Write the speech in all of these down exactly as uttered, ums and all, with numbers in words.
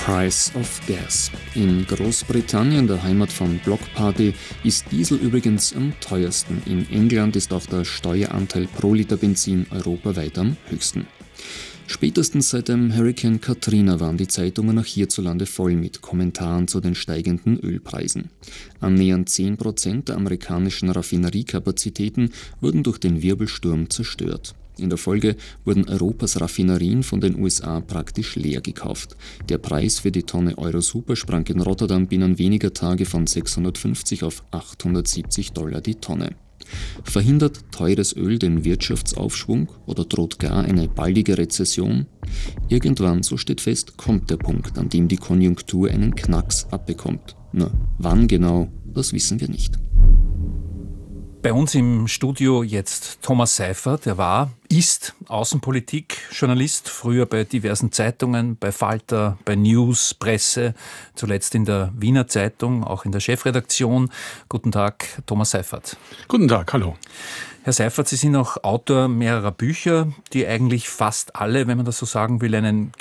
Price of Gas. In Großbritannien, der Heimat von Block Party, ist Diesel übrigens am teuersten. In England ist auch der Steueranteil pro Liter Benzin europaweit am höchsten. Spätestens seit dem Hurrikan Katrina waren die Zeitungen auch hierzulande voll mit Kommentaren zu den steigenden Ölpreisen. Annähernd zehn Prozent der amerikanischen Raffineriekapazitäten wurden durch den Wirbelsturm zerstört. In der Folge wurden Europas Raffinerien von den U S A praktisch leer gekauft. Der Preis für die Tonne Euro-Super sprang in Rotterdam binnen weniger Tage von sechshundertfünfzig auf achthundertsiebzig Dollar die Tonne. Verhindert teures Öl den Wirtschaftsaufschwung oder droht gar eine baldige Rezession? Irgendwann, so steht fest, kommt der Punkt, an dem die Konjunktur einen Knacks abbekommt. Nur wann genau, das wissen wir nicht. Bei uns im Studio jetzt Thomas Seifert, der war, ist Außenpolitik-Journalist, früher bei diversen Zeitungen, bei Falter, bei News, Presse, zuletzt in der Wiener Zeitung, auch in der Chefredaktion. Guten Tag, Thomas Seifert. Guten Tag, hallo. Herr Seifert, Sie sind auch Autor mehrerer Bücher, die eigentlich fast alle, wenn man das so sagen will, einen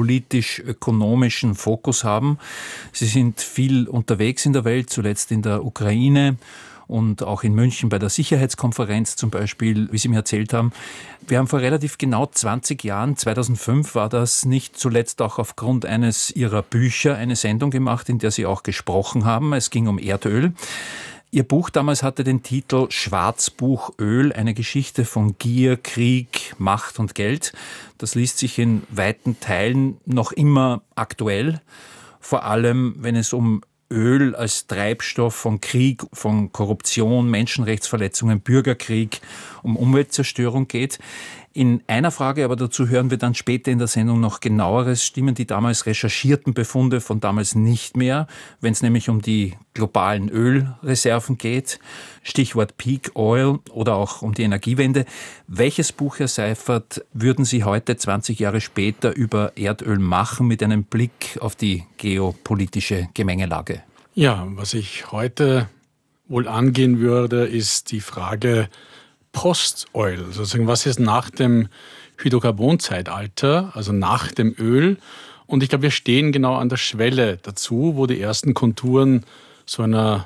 geopolitisch-ökonomischen Fokus haben. Sie sind viel unterwegs in der Welt, zuletzt in der Ukraine und auch in München bei der Sicherheitskonferenz zum Beispiel, wie Sie mir erzählt haben. Wir haben vor relativ genau zwanzig Jahren, zweitausendfünf war das, nicht zuletzt auch aufgrund eines Ihrer Bücher eine Sendung gemacht, in der Sie auch gesprochen haben. Es ging um Erdöl. Ihr Buch damals hatte den Titel Schwarzbuch Öl, eine Geschichte von Gier, Krieg, Macht und Geld. Das liest sich in weiten Teilen noch immer aktuell, vor allem wenn es um Öl als Treibstoff von Krieg, von Korruption, Menschenrechtsverletzungen, Bürgerkrieg, um Umweltzerstörung geht. In einer Frage, aber dazu hören wir dann später in der Sendung noch genaueres, stimmen die damals recherchierten Befunde von damals nicht mehr, wenn es nämlich um die globalen Ölreserven geht, Stichwort Peak Oil oder auch um die Energiewende. Welches Buch, Herr Seifert, würden Sie heute, zwanzig Jahre später, über Erdöl machen, mit einem Blick auf die geopolitische Gemengelage? Ja, was ich heute wohl angehen würde, ist die Frage Post-Oil, sozusagen was ist nach dem Hydrokarbonzeitalter, also nach dem Öl. Und ich glaube, wir stehen genau an der Schwelle dazu, wo die ersten Konturen so einer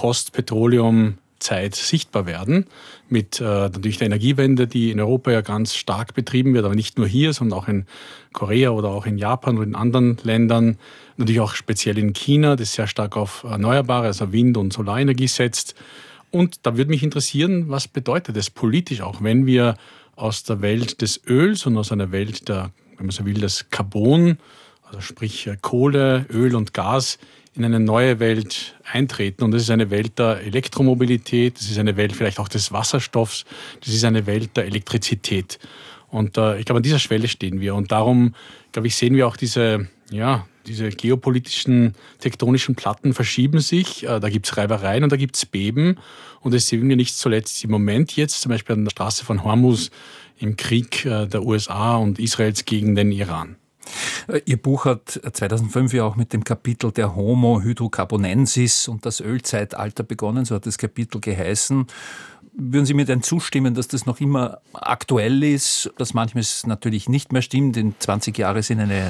Post-Petroleum-Zeit sichtbar werden. Mit äh, natürlich der Energiewende, die in Europa ja ganz stark betrieben wird, aber nicht nur hier, sondern auch in Korea oder auch in Japan oder in anderen Ländern. Natürlich auch speziell in China, das sehr stark auf Erneuerbare, also Wind- und Solarenergie setzt. Und da würde mich interessieren, was bedeutet das politisch auch, wenn wir aus der Welt des Öls und aus einer Welt der, wenn man so will, des Carbon, also sprich Kohle, Öl und Gas, in eine neue Welt eintreten. Und das ist eine Welt der Elektromobilität, das ist eine Welt vielleicht auch des Wasserstoffs, das ist eine Welt der Elektrizität. Und äh, ich glaube, an dieser Schwelle stehen wir. Und darum, glaube ich, sehen wir auch diese, ja, diese geopolitischen tektonischen Platten verschieben sich. Da gibt es Reibereien und da gibt es Beben. Und das sehen wir nicht zuletzt im Moment jetzt, zum Beispiel an der Straße von Hormuz im Krieg der U S A und Israels gegen den Iran. Ihr Buch hat zweitausendfünf ja auch mit dem Kapitel der Homo hydrocarbonensis und das Ölzeitalter begonnen, so hat das Kapitel geheißen. Würden Sie mir denn zustimmen, dass das noch immer aktuell ist, dass manchmal es natürlich nicht mehr stimmt? In zwanzig Jahre sind eine